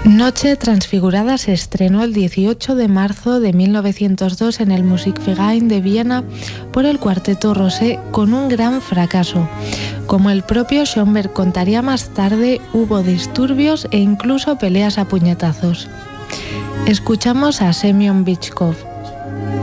Noche Transfigurada se estrenó el 18 de marzo de 1902 en el Musikverein de Viena por el Cuarteto Rosé con un gran fracaso. Como el propio Schönberg contaría más tarde, hubo disturbios e incluso peleas a puñetazos. Escuchamos a Semyon Bychkov.